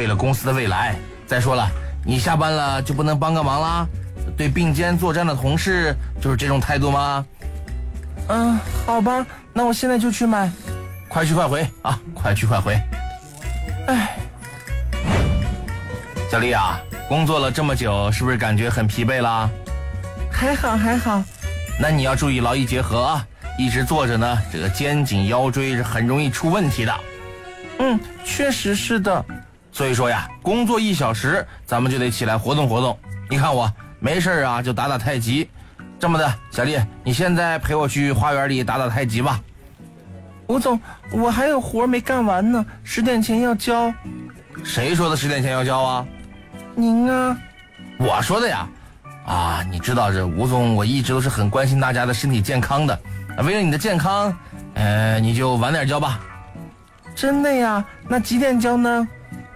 为了公司的未来。再说了，你下班了就不能帮个忙啦？对并肩作战的同事就是这种态度吗？ 好吧，那我现在就去买。 快去快回啊！快去快回。 哎， 小丽啊，工作了这么久，是不是感觉很疲惫啦？ 还好。 那你要注意劳逸结合啊！一直坐着呢，这个肩颈腰椎是很容易出问题的。 确实是的。 所以说呀，工作1小时，咱们就得起来活动活动。你看我没事啊，就打打太极。这么的，小丽，你现在陪我去花园里打打太极吧。 吴总，我还有活没干完呢，10点前要交。 谁说的10点前要交啊？ 您啊。 我说的呀。你知道这吴总，我一直都是很关心大家的身体健康的。为了你的健康，你就晚点交吧。 真的呀？那几点交呢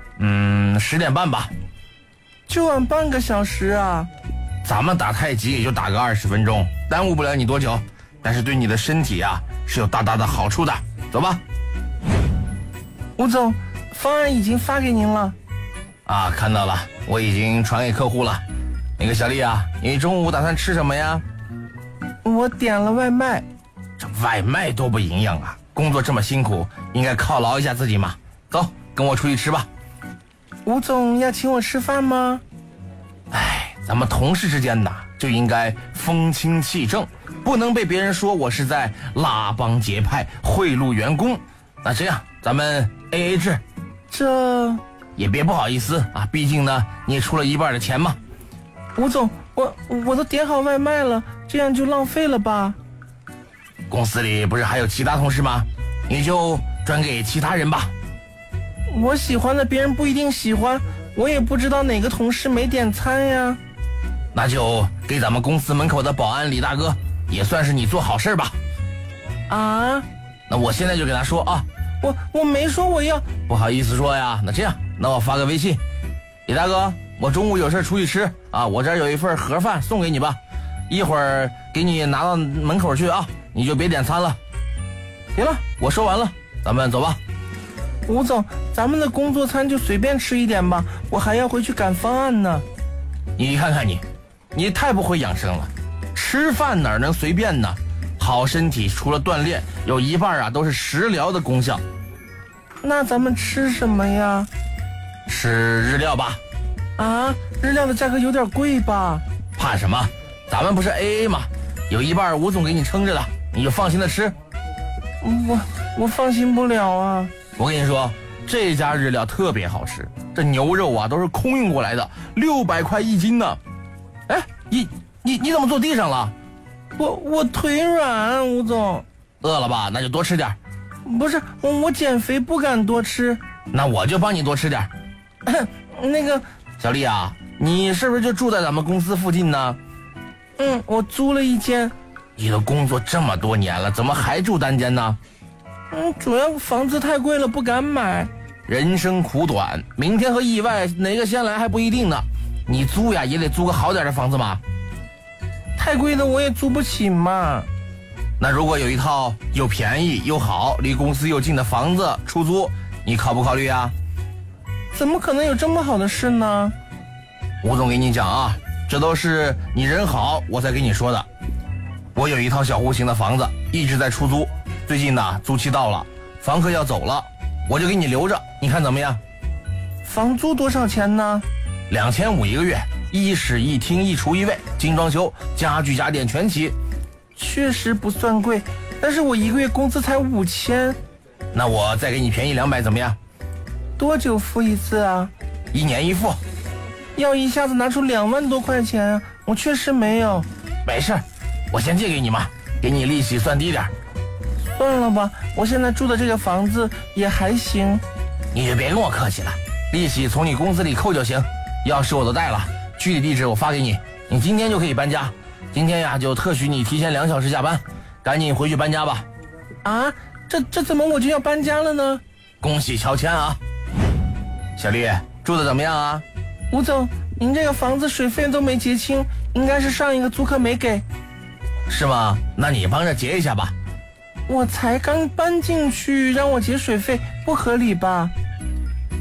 ？10点半吧。 就晚半个小时啊？ 咱们打太极也就打个20分钟，耽误不了你多久，但是对你的身体啊是有大大的好处的。走吧。 吴总，方案已经发给您了。 看到了，我已经传给客户了。那个小丽啊，你中午打算吃什么呀？ 我点了外卖。 这外卖多不营养啊！工作这么辛苦，应该犒劳一下自己嘛。走，跟我出去吃吧。 吴总要请我吃饭吗？ 咱们同事之间呐，就应该风清气正，不能被别人说我是在拉帮结派贿赂员工。那这样咱们 AA 制。 这也别不好意思啊，毕竟呢你也出了一半的钱嘛。 吴总，我都点好外卖了，这样就浪费了吧？ 公司里不是还有其他同事吗？你就转给其他人吧。 我喜欢的别人不一定喜欢，我也不知道哪个同事没点餐呀。 那就给咱们公司门口的保安李大哥，也算是你做好事吧。那我现在就给他说啊。 我没说我要。 不好意思说呀。那这样，那我发个微信。李大哥，我中午有事出去吃啊，我这儿有一份盒饭送给你吧，一会儿给你拿到门口去啊，你就别点餐了。行了，我说完了，咱们走吧。 吴总，咱们的工作餐就随便吃一点吧，我还要回去赶方案呢。 你看看你太不会养生了，吃饭哪能随便呢？好身体除了锻炼，有一半啊都是食疗的功效。 那咱们吃什么呀？ 吃日料吧。 日料的价格有点贵吧？ 怕什么？咱们不是 AA 吗？有一半吴总给你撑着的，你就放心的吃。 我放心不了啊。 我跟你说，这家日料特别好吃，这牛肉啊都是空运过来的，600块1斤呢。你怎么坐地上了？ 我腿软，吴总。 饿了吧？那就多吃点。 不是，我减肥不敢多吃。 那我就帮你多吃点。 那个小丽啊，你是不是就住在咱们公司附近呢？ 我租了一间。 你都工作这么多年了，怎么还住单间呢？ 主要房子太贵了，不敢买。 人生苦短，明天和意外哪个先来还不一定呢。你租呀也得租个好点的房子嘛。 太贵的我也租不起嘛。 那如果有一套又便宜又好，离公司又近的房子出租，你考不考虑啊？ 怎么可能有这么好的事呢？ 吴总给你讲啊，这都是你人好我才给你说的。我有一套小户型的房子一直在出租，最近呢租期到了，房客要走了，我就给你留着，你看怎么样？ 房租多少钱呢 ？2500一个月，1室1厅1厨1卫，精装修，家具家电全齐。 确实不算贵，但是我一个月工资才5000。 那我再给你便宜200怎么样？ 多久付一次啊 ？1年1付。 要一下子拿出2万多块钱啊，我确实没有。 没事，我先借给你嘛，给你利息算低点。 算了吧，我现在住的这个房子也还行。 你就别跟我客气了，利息从你工资里扣就行，钥匙我都带了，具体地址我发给你，你今天就可以搬家。今天呀就特许你提前2小时下班，赶紧回去搬家吧。 这怎么我就要搬家了呢？ 恭喜乔迁啊。小丽，住的怎么样啊？ 吴总，您这个房子水费都没结清，应该是上一个租客没给。 是吗？那你帮着结一下吧。 我才刚搬进去，让我结水费不合理吧？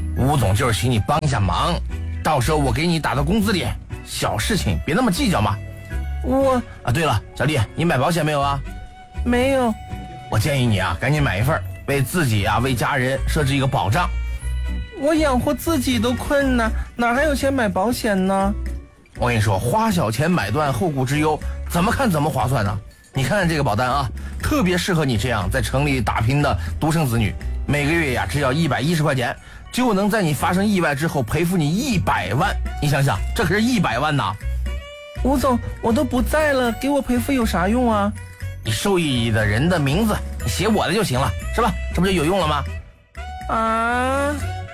吴总就是请你帮一下忙，到时候我给你打到工资里，小事情别那么计较嘛。对了，小丽，你买保险没有啊？ 没有。 我建议你啊，赶紧买一份，为自己啊，为家人设置一个保障。 我养活自己都困难，哪还有钱买保险呢？ 我跟你说，花小钱买断，后顾之忧，怎么看怎么划算呢？你看看这个保单啊，特别适合你这样在城里打拼的独生子女，每个月呀只要110块钱，就能在你发生意外之后赔付你100万。你想想，这可是100万呐！ 吴总，我都不在了，给我赔付有啥用啊？ 你受益的人的名字，你写我的就行了，是吧？这不就有用了吗？ 啊！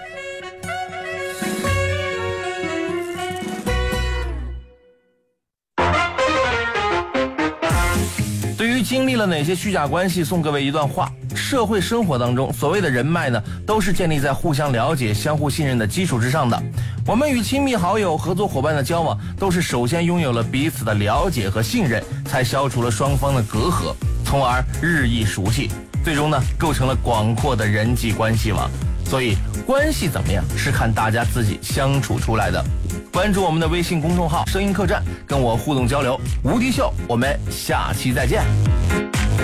对于经历了哪些虚假关系，送各位一段话：社会生活当中，所谓的人脉呢，都是建立在互相了解、相互信任的基础之上的。我们与亲密好友、合作伙伴的交往，都是首先拥有了彼此的了解和信任，才消除了双方的隔阂，从而日益熟悉，最终呢，构成了广阔的人际关系网。所以，关系怎么样，是看大家自己相处出来的。关注我们的微信公众号“声音客栈”，跟我互动交流。无敌秀，我们下期再见。